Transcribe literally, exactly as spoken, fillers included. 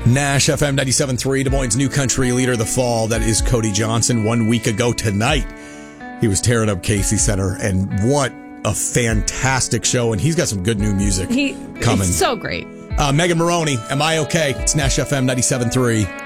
Nash F M ninety-seven point three, Des Moines' new country leader of the fall. That is Cody Johnson. One week ago tonight, he was tearing up Casey Center, and what a fantastic show. And he's got some good new music he, coming. It's so great. Uh, Megan Maroney, Am I Okay? It's Nash F M ninety-seven point three.